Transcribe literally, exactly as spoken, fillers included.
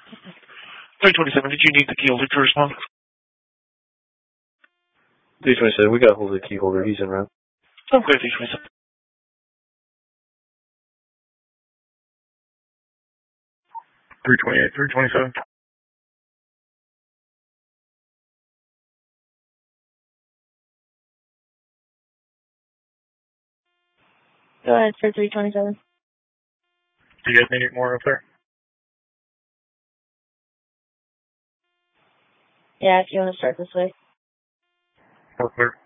three twenty-seven, did you need the key holder to respond? three twenty-seven, we got hold of the key holder. He's en route. Okay, three twenty-seven. three twenty-eight, three twenty-seven. Go ahead for three twenty-seven. Do you guys need any more up there? Yeah, if you want to start this way. We're clear.